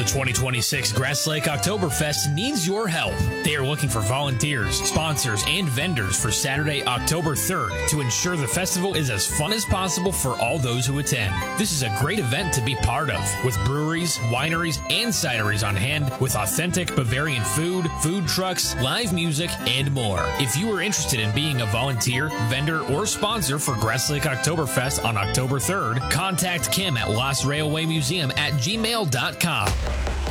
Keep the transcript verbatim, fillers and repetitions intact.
The twenty twenty-six Grass Lake Oktoberfest needs your help. They are looking for volunteers, sponsors, and vendors for Saturday, October third to ensure the festival is as fun as possible for all those who attend. This is a great event to be part of, with breweries, wineries, and cideries on hand, with authentic Bavarian food, food trucks, live music, and more. If you are interested in being a volunteer, vendor, or sponsor for Grass Lake Oktoberfest on October third, contact Kim at Lost Railway Museum at gmail dot com.